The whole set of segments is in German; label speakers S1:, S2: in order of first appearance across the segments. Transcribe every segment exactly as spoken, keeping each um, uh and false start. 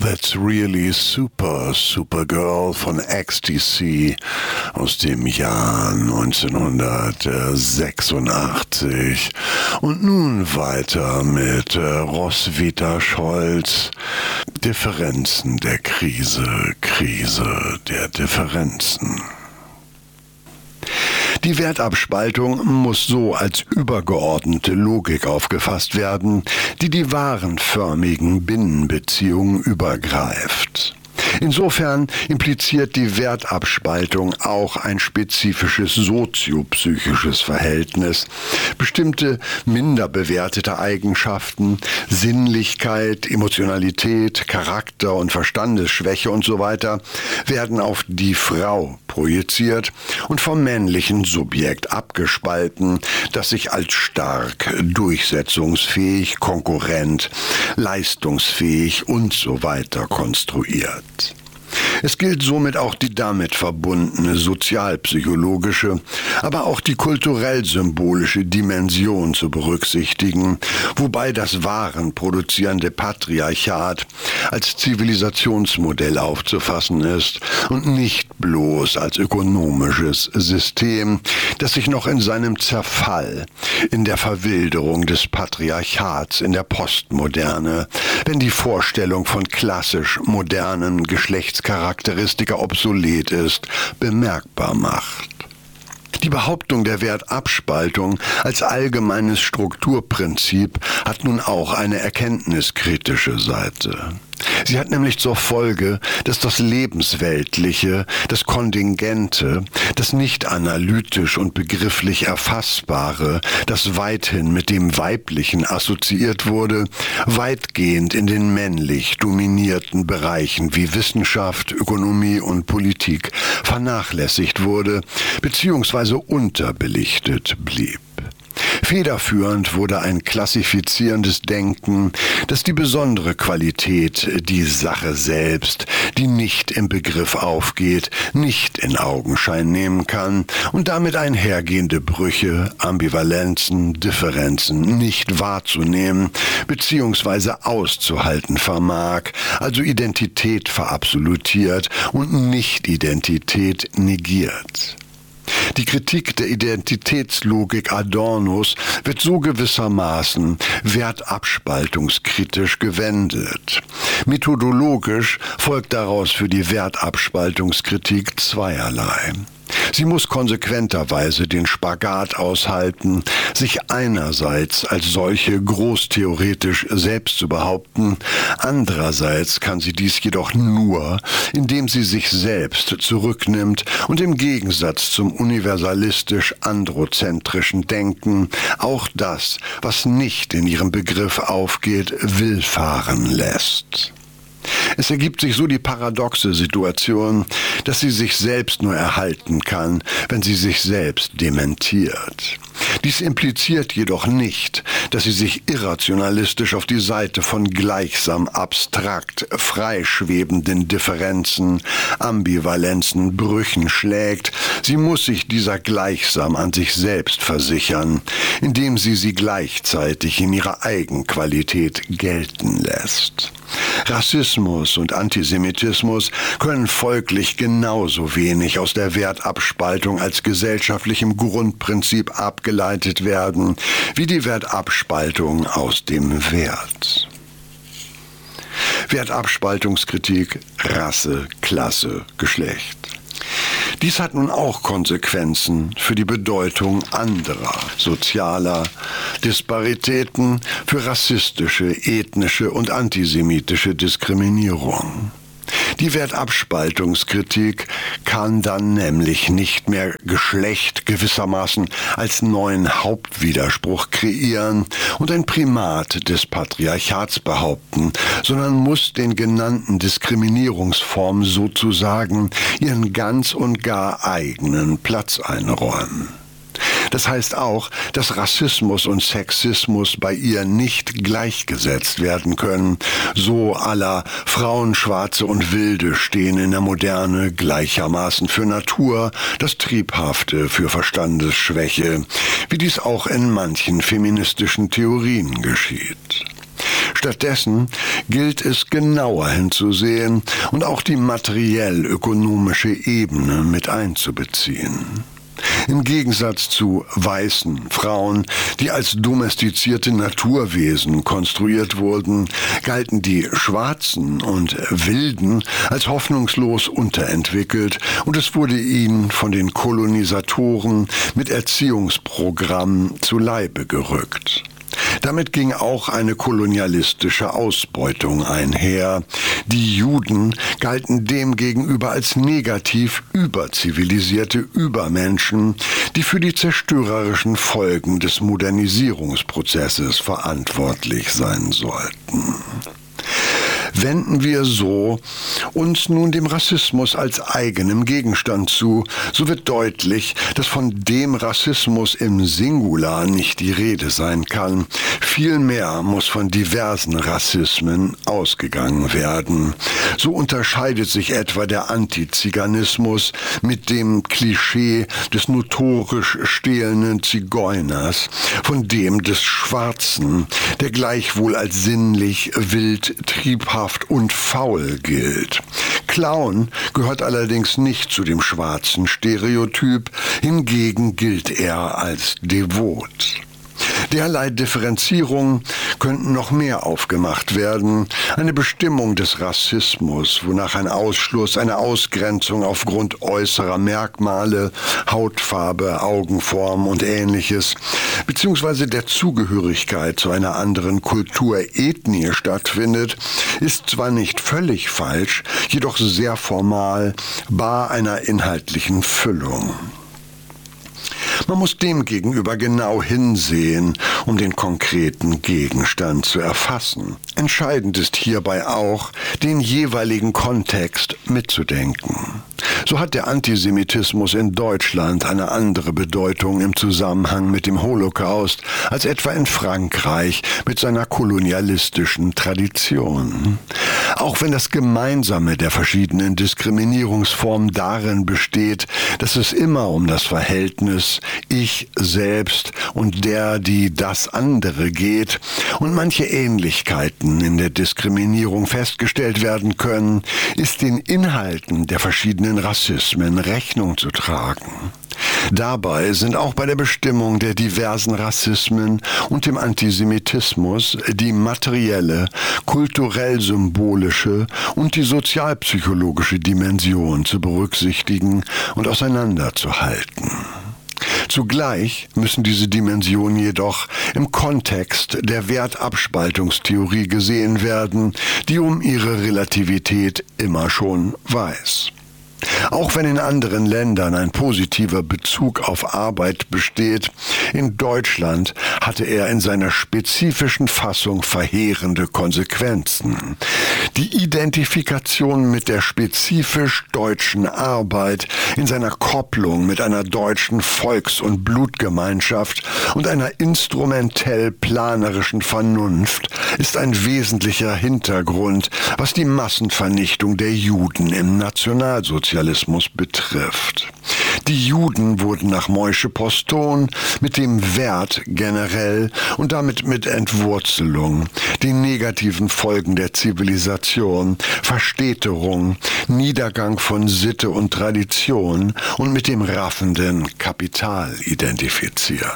S1: That's Really Super, Supergirl von Ecstasy aus dem Jahr neunzehnhundertsechsundachtzig. Und nun weiter mit Roswitha Scholz. Differenzen der Krise, Krise der Differenzen. Die Wertabspaltung muss so als übergeordnete Logik aufgefasst werden, die die warenförmigen Binnenbeziehungen übergreift. Insofern impliziert die Wertabspaltung auch ein spezifisches soziopsychisches Verhältnis. Bestimmte minder bewertete Eigenschaften, Sinnlichkeit, Emotionalität, Charakter- und Verstandesschwäche und so weiter werden auf die Frau projiziert und vom männlichen Subjekt abgespalten, das sich als stark, durchsetzungsfähig, konkurrent, leistungsfähig und so weiter konstruiert. Es gilt somit auch die damit verbundene sozialpsychologische, aber auch die kulturell-symbolische Dimension zu berücksichtigen, wobei das warenproduzierende Patriarchat als Zivilisationsmodell aufzufassen ist und nicht bloß als ökonomisches System, das sich noch in seinem Zerfall, in der Verwilderung des Patriarchats in der Postmoderne, wenn die Vorstellung von klassisch modernen Geschlechtscharakteristika obsolet ist, bemerkbar macht. Die Behauptung der Wertabspaltung als allgemeines Strukturprinzip hat nun auch eine erkenntniskritische Seite. Sie hat nämlich zur Folge, dass das Lebensweltliche, das Kontingente, das nicht analytisch und begrifflich Erfassbare, das weithin mit dem Weiblichen assoziiert wurde, weitgehend in den männlich dominierten Bereichen wie Wissenschaft, Ökonomie und Politik vernachlässigt wurde bzw. unterbelichtet blieb. Federführend wurde ein klassifizierendes Denken, das die besondere Qualität, die Sache selbst, die nicht im Begriff aufgeht, nicht in Augenschein nehmen kann und damit einhergehende Brüche, Ambivalenzen, Differenzen nicht wahrzunehmen bzw. auszuhalten vermag, also Identität verabsolutiert und Nicht-Identität negiert. Die Kritik der Identitätslogik Adornos wird so gewissermaßen wertabspaltungskritisch gewendet. Methodologisch folgt daraus für die Wertabspaltungskritik zweierlei. Sie muss konsequenterweise den Spagat aushalten, sich einerseits als solche großtheoretisch selbst zu behaupten, andererseits kann sie dies jedoch nur, indem sie sich selbst zurücknimmt und im Gegensatz zum universalistisch-androzentrischen Denken auch das, was nicht in ihrem Begriff aufgeht, willfahren lässt. Es ergibt sich so die paradoxe Situation, dass sie sich selbst nur erhalten kann, wenn sie sich selbst dementiert. Dies impliziert jedoch nicht, dass sie sich irrationalistisch auf die Seite von gleichsam abstrakt freischwebenden Differenzen, Ambivalenzen, Brüchen schlägt. Sie muss sich dieser gleichsam an sich selbst versichern, indem sie sie gleichzeitig in ihrer Eigenqualität gelten lässt. Rassismus und Antisemitismus können folglich genauso wenig aus der Wertabspaltung als gesellschaftlichem Grundprinzip abgeleitet werden, wie die Wertabspaltung aus dem Wert. Wertabspaltungskritik, Rasse, Klasse, Geschlecht. Dies hat nun auch Konsequenzen für die Bedeutung anderer sozialer Disparitäten, für rassistische, ethnische und antisemitische Diskriminierung. Die Wertabspaltungskritik kann dann nämlich nicht mehr Geschlecht gewissermaßen als neuen Hauptwiderspruch kreieren und ein Primat des Patriarchats behaupten, sondern muss den genannten Diskriminierungsformen sozusagen ihren ganz und gar eigenen Platz einräumen. Das heißt auch, dass Rassismus und Sexismus bei ihr nicht gleichgesetzt werden können. So aller Frauen, Schwarze und Wilde stehen in der Moderne gleichermaßen für Natur, das Triebhafte für Verstandesschwäche, wie dies auch in manchen feministischen Theorien geschieht. Stattdessen gilt es genauer hinzusehen und auch die materiell-ökonomische Ebene mit einzubeziehen. Im Gegensatz zu weißen Frauen, die als domestizierte Naturwesen konstruiert wurden, galten die Schwarzen und Wilden als hoffnungslos unterentwickelt und es wurde ihnen von den Kolonisatoren mit Erziehungsprogrammen zu Leibe gerückt. Damit ging auch eine kolonialistische Ausbeutung einher. Die Juden galten demgegenüber als negativ überzivilisierte Übermenschen, die für die zerstörerischen Folgen des Modernisierungsprozesses verantwortlich sein sollten. Wenden wir so uns nun dem Rassismus als eigenem Gegenstand zu, so wird deutlich, dass von dem Rassismus im Singular nicht die Rede sein kann. Vielmehr muss von diversen Rassismen ausgegangen werden. So unterscheidet sich etwa der Antiziganismus mit dem Klischee des notorisch stehlenden Zigeuners von dem des Schwarzen, der gleichwohl als sinnlich, wild, triebhaft und faul gilt. Clown gehört allerdings nicht zu dem schwarzen Stereotyp, hingegen gilt er als devot. Derlei Differenzierungen könnten noch mehr aufgemacht werden. Eine Bestimmung des Rassismus, wonach ein Ausschluss, eine Ausgrenzung aufgrund äußerer Merkmale, Hautfarbe, Augenform und Ähnliches, beziehungsweise der Zugehörigkeit zu einer anderen Kultur, Ethnie stattfindet, ist zwar nicht völlig falsch, jedoch sehr formal, bar einer inhaltlichen Füllung. Man muss demgegenüber genau hinsehen, um den konkreten Gegenstand zu erfassen. Entscheidend ist hierbei auch, den jeweiligen Kontext mitzudenken. So hat der Antisemitismus in Deutschland eine andere Bedeutung im Zusammenhang mit dem Holocaust als etwa in Frankreich mit seiner kolonialistischen Tradition. Auch wenn das Gemeinsame der verschiedenen Diskriminierungsformen darin besteht, dass es immer um das Verhältnis Ich selbst und der, die das andere geht und manche Ähnlichkeiten in der Diskriminierung festgestellt werden können, ist den Inhalten der verschiedenen Rassismen Rechnung zu tragen. Dabei sind auch bei der Bestimmung der diversen Rassismen und dem Antisemitismus die materielle, kulturell-symbolische und die sozialpsychologische Dimension zu berücksichtigen und auseinanderzuhalten. Zugleich müssen diese Dimensionen jedoch im Kontext der Wertabspaltungstheorie gesehen werden, die um ihre Relativität immer schon weiß. Auch wenn in anderen Ländern ein positiver Bezug auf Arbeit besteht, in Deutschland hatte er in seiner spezifischen Fassung verheerende Konsequenzen. Die Identifikation mit der spezifisch deutschen Arbeit in seiner Kopplung mit einer deutschen Volks- und Blutgemeinschaft und einer instrumentell-planerischen Vernunft ist ein wesentlicher Hintergrund, was die Massenvernichtung der Juden im Nationalsozialismus betrifft. Die Juden wurden nach Moishe Poston mit dem Wert generell und damit mit Entwurzelung, den negativen Folgen der Zivilisation, Verstädterung, Niedergang von Sitte und Tradition und mit dem raffenden Kapital identifiziert.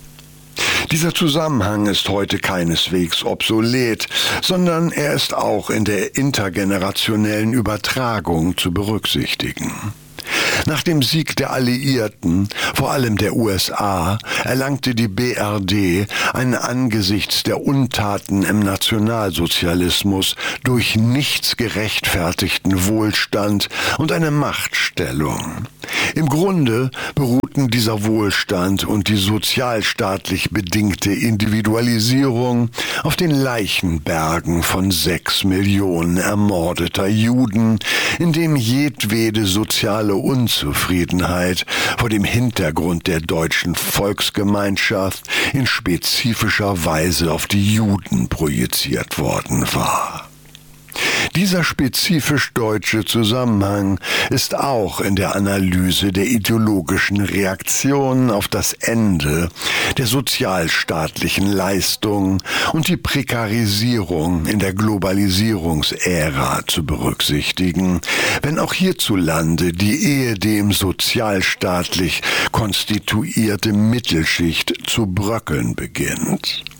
S1: Dieser Zusammenhang ist heute keineswegs obsolet, sondern er ist auch in der intergenerationellen Übertragung zu berücksichtigen. Nach dem Sieg der Alliierten, vor allem der U S A, erlangte die B R D einen angesichts der Untaten im Nationalsozialismus durch nichts gerechtfertigten Wohlstand und eine Machtstellung. Im Grunde beruhten dieser Wohlstand und die sozialstaatlich bedingte Individualisierung auf den Leichenbergen von sechs Millionen ermordeter Juden, in dem jedwede soziale Unzufriedenheit vor dem Hintergrund der deutschen Volksgemeinschaft in spezifischer Weise auf die Juden projiziert worden war. Dieser spezifisch deutsche Zusammenhang ist auch in der Analyse der ideologischen Reaktionen auf das Ende der sozialstaatlichen Leistungen und die Prekarisierung in der Globalisierungsära zu berücksichtigen, wenn auch hierzulande die ehedem sozialstaatlich konstituierte Mittelschicht zu bröckeln beginnt.